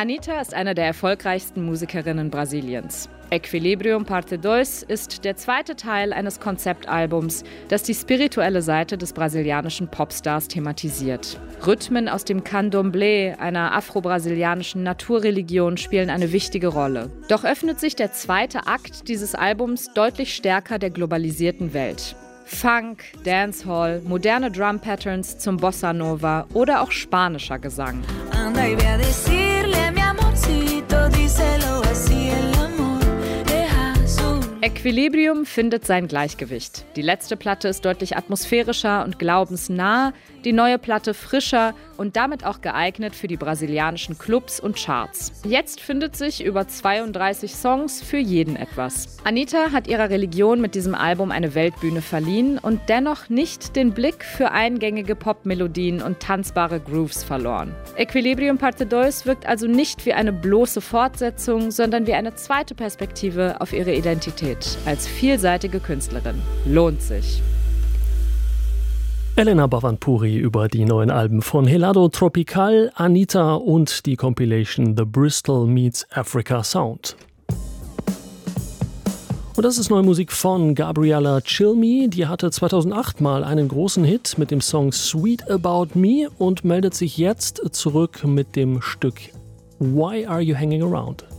Anitta ist eine der erfolgreichsten Musikerinnen Brasiliens. Equilibrium Parte 2 ist der zweite Teil eines Konzeptalbums, das die spirituelle Seite des brasilianischen Popstars thematisiert. Rhythmen aus dem Candomblé, einer afro-brasilianischen Naturreligion, spielen eine wichtige Rolle. Doch öffnet sich der zweite Akt dieses Albums deutlich stärker der globalisierten Welt. Funk, Dancehall, moderne Drum-Patterns zum Bossa Nova oder auch spanischer Gesang. Equilibrium findet sein Gleichgewicht. Die letzte Platte ist deutlich atmosphärischer und glaubensnah, die neue Platte frischer und damit auch geeignet für die brasilianischen Clubs und Charts. Jetzt findet sich über 32 Songs für jeden etwas. Anitta hat ihrer Religion mit diesem Album eine Weltbühne verliehen und dennoch nicht den Blick für eingängige Popmelodien und tanzbare Grooves verloren. Equilibrium Parte 2 wirkt also nicht wie eine bloße Fortsetzung, sondern wie eine zweite Perspektive auf ihre Identität als vielseitige Künstlerin. Lohnt sich. Elena Bhavanpuri über die neuen Alben von Helado Tropical, Anitta und die Compilation The Bristol Meets Africa Sound. Und das ist neue Musik von Gabriella Cilmi. Die hatte 2008 mal einen großen Hit mit dem Song Sweet About Me und meldet sich jetzt zurück mit dem Stück Why Are You Hanging Around?